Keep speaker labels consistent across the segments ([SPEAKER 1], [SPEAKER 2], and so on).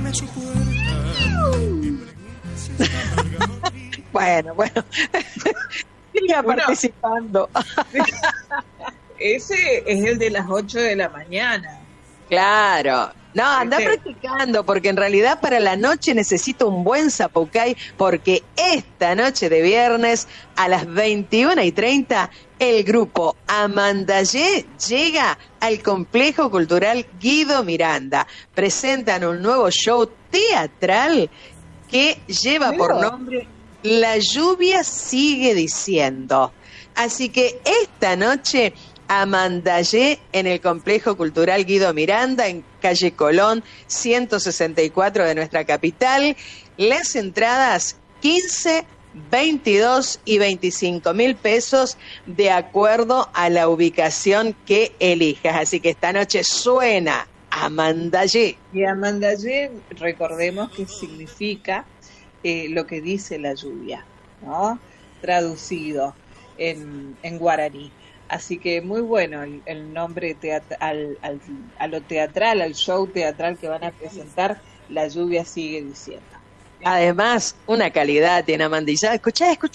[SPEAKER 1] Bueno, siga participando.
[SPEAKER 2] Ese es el de las 8 de la mañana.
[SPEAKER 1] Claro. No, anda practicando, porque en realidad para la noche necesito un buen zapucay, porque esta noche de viernes a las 21:30 el grupo Amandayé llega al Complejo Cultural Guido Miranda. Presentan un nuevo show teatral que lleva por nombre La lluvia sigue diciendo. Así que esta noche Amandayé en el Complejo Cultural Guido Miranda, en calle Colón 164 de nuestra capital. Las entradas 15, 22 y 25 mil pesos de acuerdo a la ubicación que elijas. Así que esta noche suena Amandayé.
[SPEAKER 2] Y Amandayé, recordemos que significa lo que dice la lluvia, ¿no? Traducido en guaraní. Así que muy bueno el nombre a lo teatral, al show teatral que van a presentar, La lluvia sigue diciendo.
[SPEAKER 1] Además, una calidad tiene Amandilla. Escuchá.
[SPEAKER 3] Que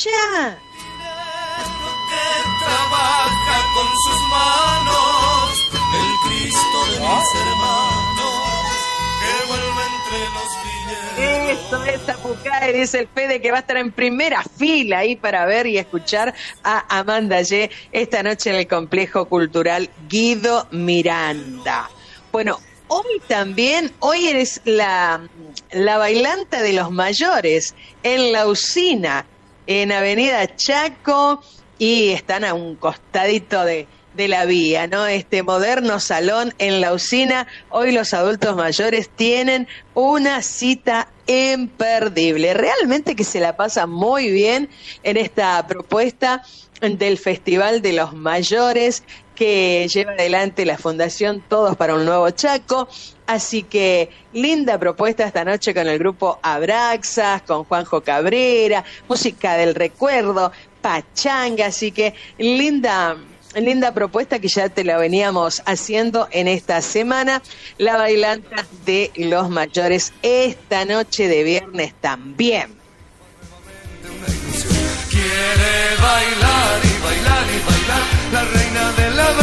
[SPEAKER 3] trabaja con sus manos, el Cristo de mis hermanos, que vuelve entre los villeros.
[SPEAKER 1] Esto es Zapucay, dice el Fede, que va a estar en primera fila ahí para ver y escuchar a Amandayé esta noche en el Complejo Cultural Guido Miranda. Bueno, hoy es la bailanta de los mayores en la usina, en Avenida Chaco, y están a un costadito de la vía, ¿no? Este moderno salón en la usina. Hoy los adultos mayores tienen una cita imperdible. Realmente que se la pasa muy bien en esta propuesta del Festival de los Mayores que lleva adelante la Fundación Todos para un Nuevo Chaco. Así que linda propuesta esta noche con el grupo Abraxas, con Juanjo Cabrera, música del recuerdo, pachanga. Así que linda propuesta que ya te la veníamos haciendo en esta semana. La bailanta de los mayores esta noche de viernes también.
[SPEAKER 3] Quiere bailar y bailar y bailar, la reina de la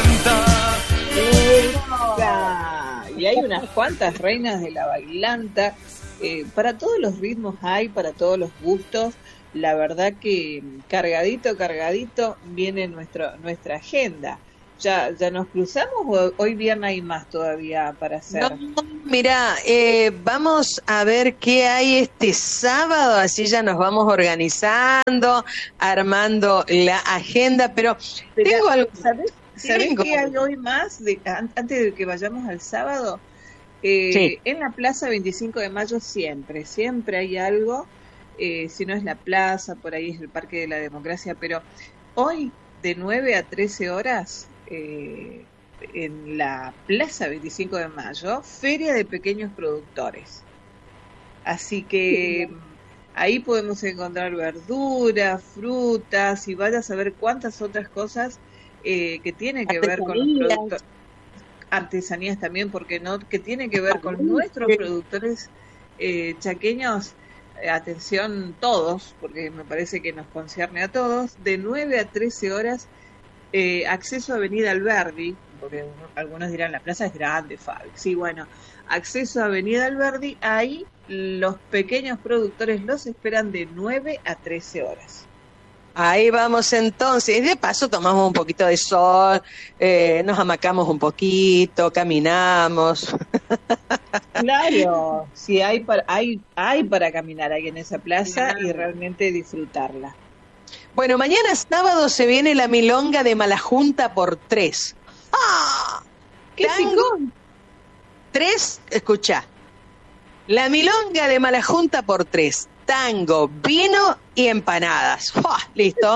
[SPEAKER 3] bailanta.
[SPEAKER 2] Y hay unas cuantas reinas de la bailanta. Para todos los ritmos hay, para todos los gustos. La verdad que cargadito viene nuestra agenda. ¿Ya nos cruzamos o hoy viernes hay más todavía para hacer?
[SPEAKER 1] No, mira, vamos a ver qué hay este sábado, así ya nos vamos organizando, armando la agenda, pero tengo algo.
[SPEAKER 2] ¿Sabés qué hay hoy más? Antes de que vayamos al sábado,
[SPEAKER 1] sí.
[SPEAKER 2] En la Plaza 25 de Mayo siempre hay algo. Si no es la plaza, por ahí es el Parque de la Democracia, pero hoy de 9 a 13 horas en la Plaza 25 de Mayo, Feria de Pequeños Productores. Así que ahí podemos encontrar verduras, frutas y vaya a saber cuántas otras cosas que tienen que ver con los productores. Artesanías también, porque no, que tienen que ver con nuestros productores chaqueños. Atención todos, porque me parece que nos concierne a todos, de 9 a 13 horas, acceso a Avenida Alberdi, porque algunos dirán, la plaza es grande, Fabi. Sí, bueno, acceso a Avenida Alberdi, ahí los pequeños productores los esperan de 9 a 13 horas.
[SPEAKER 1] Ahí vamos entonces, de paso tomamos un poquito de sol, nos amacamos un poquito, caminamos.
[SPEAKER 2] Claro, sí, hay para caminar ahí en esa plaza y realmente disfrutarla.
[SPEAKER 1] Bueno, mañana sábado se viene la milonga de Malajunta por 3. ¡Ah!
[SPEAKER 2] ¡Qué picón!
[SPEAKER 1] 3, escuchá. La milonga de Malajunta por 3. Tango, vino y empanadas. ¡Fua! ¿Listo?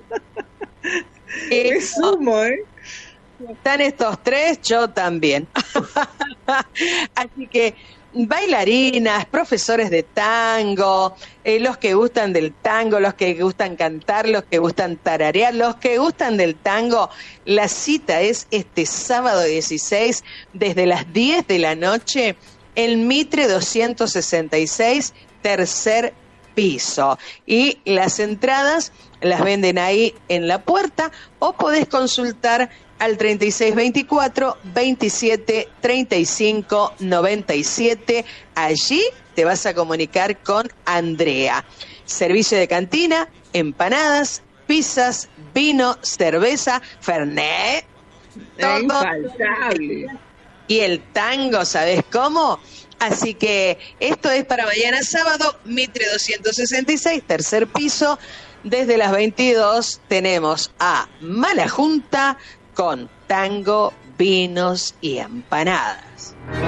[SPEAKER 2] Me sumo,
[SPEAKER 1] Están estos 3, yo también. Así que bailarinas, profesores de tango, los que gustan del tango, los que gustan cantar, los que gustan tararear, los que gustan del tango, la cita es este sábado 16 desde las 10 de la noche el Mitre 266, tercer piso. Y las entradas las venden ahí en la puerta o podés consultar al 3624 27 35 97. Allí te vas a comunicar con Andrea. Servicio de cantina, empanadas, pizzas, vino, cerveza, fernet, todo.
[SPEAKER 2] Infaltable.
[SPEAKER 1] Y el tango, ¿sabes cómo? Así que esto es para mañana sábado, Mitre 266, tercer piso. Desde las 22 tenemos a Mala Junta con tango, vinos y empanadas.